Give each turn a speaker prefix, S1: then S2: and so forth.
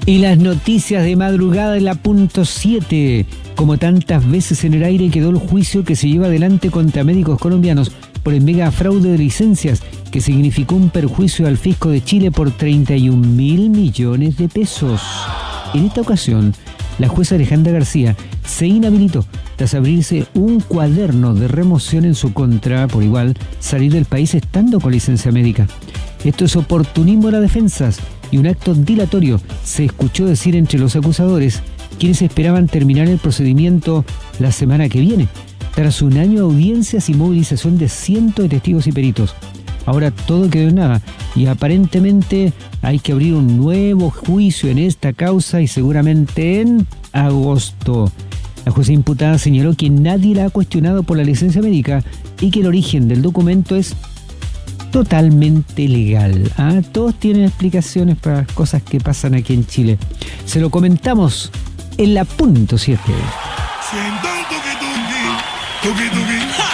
S1: Y las noticias de madrugada en la punto 7. Como tantas veces en el aire quedó el juicio que se lleva adelante contra médicos colombianos por el mega fraude de licencias que significó un perjuicio al fisco de Chile por 31.000 millones de pesos. En esta ocasión, la jueza Alejandra García se inhabilitó tras abrirse un cuaderno de remoción en su contra por igual salir del país estando con licencia médica. Esto es oportunismo de las defensas y un acto dilatorio, se escuchó decir entre los acusadores, quienes esperaban terminar el procedimiento la semana que viene, tras un año de audiencias y movilización de cientos de testigos y peritos. Ahora todo quedó en nada y aparentemente hay que abrir un nuevo juicio en esta causa y seguramente en agosto. La jueza imputada señaló que nadie la ha cuestionado por la licencia médica y que el origen del documento es totalmente legal. Todos tienen explicaciones para las cosas que pasan aquí en Chile. Se lo comentamos en la punto 7.
S2: Siento el tuki tuki, tuki tuki.